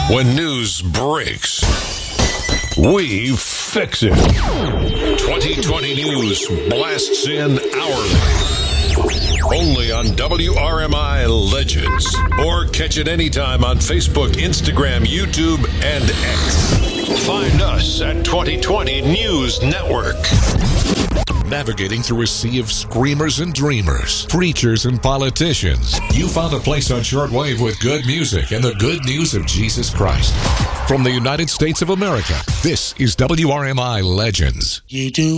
When news breaks, we fix it. 2020 News blasts in hourly. Only on WRMI Legends. Or catch it anytime on Facebook, Instagram, YouTube, and X. Find us at 2020 News Network. Navigating through a sea of screamers and dreamers, preachers and politicians, you found a place on shortwave with good music and the good news of Jesus Christ. From the United States of America, this is WRMI Legends. You do